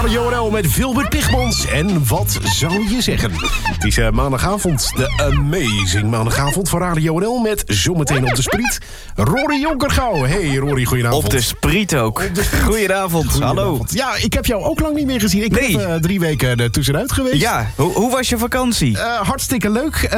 Radio NL met Wilbert Pigmans. En wat zou je zeggen? Het is maandagavond, de amazing maandagavond van Radio NL... met zometeen op de spriet Rory Jonkergouw. Hey Rory, goedenavond. Op de spriet ook. Goedenavond, hallo. Ja, ik heb jou ook lang niet meer gezien. Ik ben 3 weken tussenuit geweest. Ja, hoe was je vakantie? Hartstikke leuk.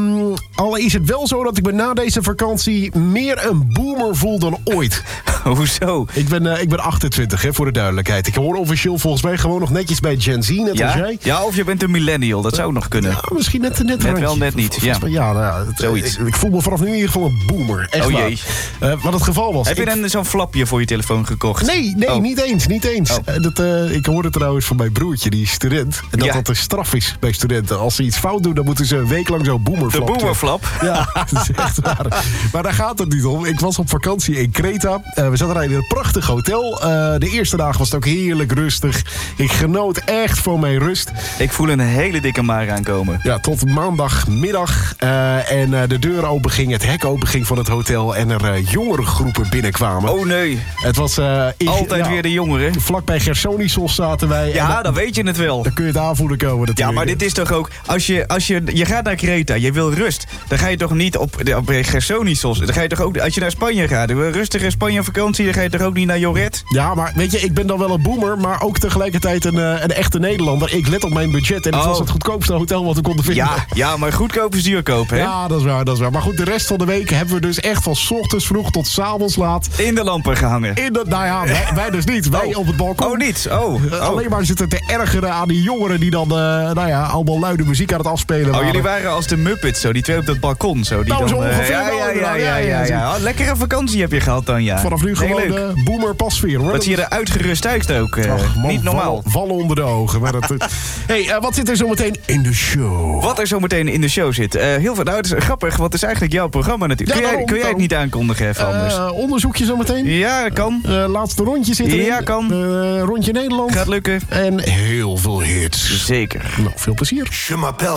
Al is het wel zo dat ik me na deze vakantie meer een boomer voel dan ooit. Hoezo? Ik ben 28, hè, voor de duidelijkheid. Ik hoor officieel volgens mij gewoon nog netjes bij Gen Z, net als jij. Ja, of je bent een millennial, dat zou nog kunnen. Ja, misschien net wel, net niet. Ja. Zoiets. Ik voel me vanaf nu in ieder geval een boomer. Echt oh waar. jee. Wat het geval was. Heb je zo'n flapje voor je telefoon gekocht? Nee, niet eens. Oh. Ik hoorde trouwens van mijn broertje, die is student. En dat een straf is bij studenten. Als ze iets fout doen, dan moeten ze een week lang zo'n boomerflap. De boomerflap? Ja, dat is echt waar. Maar daar gaat het niet om. Ik was op vakantie in Kreta. We zaten in een prachtig hotel. De eerste dag was het ook heerlijk rustig. Ik genoot echt van mijn rust. Ik voel een hele dikke maar aankomen. Ja, tot maandagmiddag. En de deur openging, het hek openging van het hotel. En er jongere groepen binnenkwamen. Oh nee. Het was... Altijd weer de jongeren. Vlakbij Gersonisos zaten wij. Ja, dan weet je het wel. Dan kun je het aanvoelen komen natuurlijk. Ja, maar dit is toch ook... Als je gaat naar Kreta, je wil rust. Dan ga je toch niet op Gersonisos. Dan ga je toch ook... Als je naar Spanje gaat, een rustige Spanje-vakantie... dan ga je toch ook niet naar Joret? Ja, maar weet je, ik ben dan wel een boomer... maar ook tegelijkertijd een echte Nederlander. Ik let op mijn budget en het was het goedkoopste hotel wat we konden vinden. Ja, maar goedkoop is duurkoop, hè? Ja, dat is waar. Maar goed, de rest van de week hebben we dus echt van 's ochtends vroeg tot 's avonds laat... in de lampen gehangen. Nou ja, wij dus niet. Wij op het balkon. Oh, niet? Alleen maar zitten te ergeren aan die jongeren... die dan allemaal luide muziek aan het afspelen waren. Jullie waren als de Muppets, zo. Die twee op dat balkon, zo. Die zo ongeveer. Ja. Lekkere vakantie heb je gehad dan, ja. Vanaf nu gewoon de boomer pasfeer, hoor. Wat zie je er uitgerust uit ook. Niet normaal. Vallen onder de ogen. Maar wat zit er zometeen in de show? Wat er zometeen in de show zit? Heel veel. Nou, het is grappig, want het is eigenlijk jouw programma natuurlijk. Ja, kun jij het niet aankondigen even anders? Onderzoekje zometeen? Ja, dat kan. Laatste rondje zit erin. Ja, kan. Rondje Nederland. Gaat lukken. En heel veel hits. Zeker. Nou, veel plezier. Je m'appelle